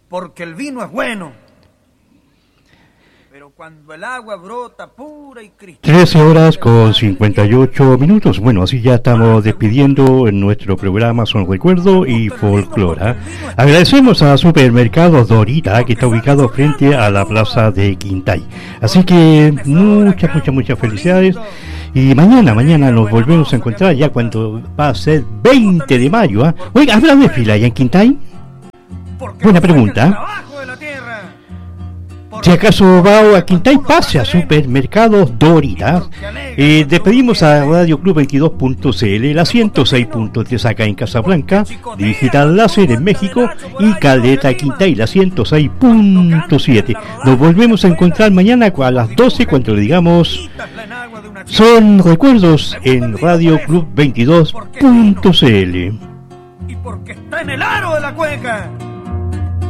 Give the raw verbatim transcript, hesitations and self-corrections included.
porque el vino es bueno. Pero cuando el agua brota pura y cristalina... trece horas con cincuenta y ocho minutos. Bueno, así ya estamos despidiendo en nuestro programa Son Recuerdo y Folclora. Agradecemos a Supermercados Dorita, que está ubicado frente a la plaza de Quintay. Así que muchas, muchas, muchas felicidades. Y mañana, mañana nos volvemos a encontrar ya cuando va a ser veinte de mayo. ¿eh? Oiga, ¿habrá desfile allá en Quintay? Buena pregunta. Si acaso va a Quintay, pase a Supermercados Dorita. Eh, despedimos a Radio Club veintidós punto c l, la ciento seis punto tres acá en Casablanca, Digital Láser en México y Caleta Quintay, la ciento seis punto siete. Nos volvemos a encontrar mañana a las doce cuando le digamos Son Recuerdos en Radio Club veintidós punto c l. Y porque está en el aro de la cueca.